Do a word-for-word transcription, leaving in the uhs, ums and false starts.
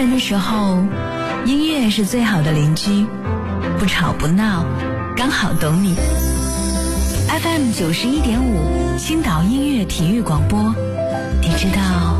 人的时候，音乐是最好的邻居，不吵不闹，刚好懂你。F M 九十一点五，青岛音乐体育广播，你知道